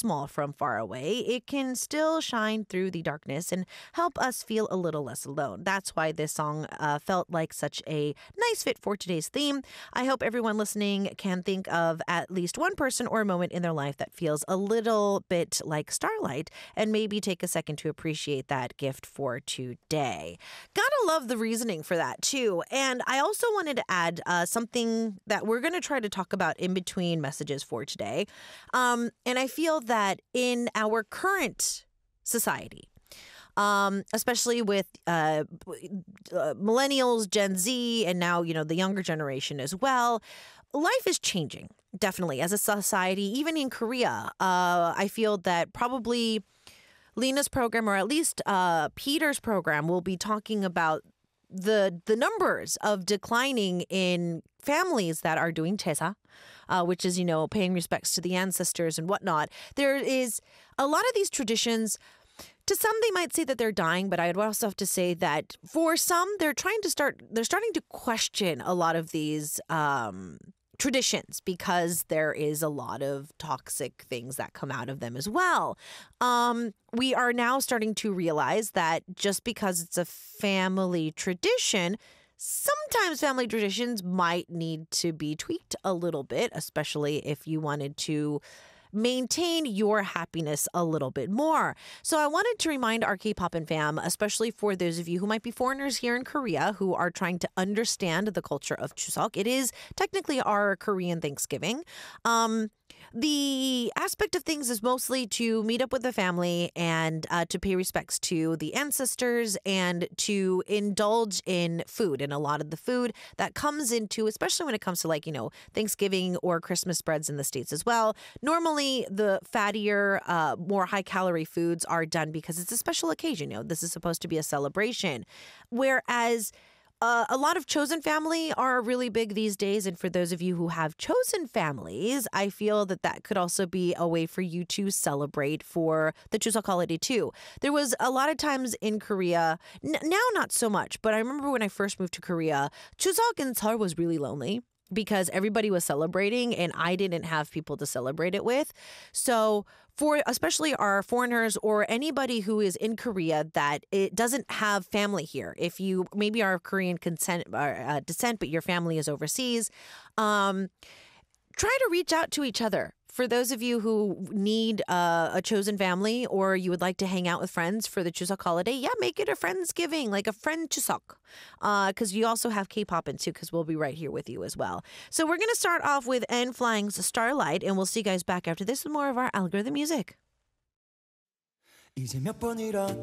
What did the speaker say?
small from far away, it can still shine through the darkness and help us feel a little less alone. That's why this song felt like such a nice fit for today's theme. I hope everyone listening can think of at least one person or a moment in their life that feels a little bit like Starlight and maybe take a second to appreciate that gift for today. Gotta love the reasoning for that too. And I also wanted to add something that we're going to try to talk about in between messages for today. And I feel that in our current society, especially with millennials, Gen Z, and now, the younger generation as well, life is changing, definitely, as a society. Even in Korea, I feel that probably Lena's program, or at least Peter's program, will be talking about the numbers of declining in families that are doing 제사, which is, paying respects to the ancestors and whatnot. There is a lot of these traditions. To some, they might say that they're dying, but I would also have to say that for some, they're starting to question a lot of these traditions because there is a lot of toxic things that come out of them as well. We are now starting to realize that just because it's a family tradition, sometimes family traditions might need to be tweaked a little bit, especially if you wanted to maintain your happiness a little bit more. So I wanted to remind our K-pop and fam, especially for those of you who might be foreigners here in Korea who are trying to understand the culture of Chuseok. It is technically our Korean Thanksgiving. The aspect of things is mostly to meet up with the family and to pay respects to the ancestors and to indulge in food. And a lot of the food that comes into, especially when it comes to Thanksgiving or Christmas spreads in the States as well. Normally, the fattier, more high-calorie foods are done because it's a special occasion. This is supposed to be a celebration. Whereas a lot of chosen family are really big these days. And for those of you who have chosen families, I feel that could also be a way for you to celebrate for the Chuseok holiday too. There was a lot of times in Korea, now not so much, but I remember when I first moved to Korea, Chuseok in Seoul was really lonely because everybody was celebrating and I didn't have people to celebrate it with. So for especially our foreigners or anybody who is in Korea that it doesn't have family here, if you maybe are of Korean descent, but your family is overseas, try to reach out to each other. For those of you who need a chosen family or you would like to hang out with friends for the Chuseok holiday, make it a Friendsgiving, like a friend Chuseok, because you also have K-pop in too, because we'll be right here with you as well. So we're going to start off with N.Flying's Starlight, and we'll see you guys back after this with more of our algorithm music.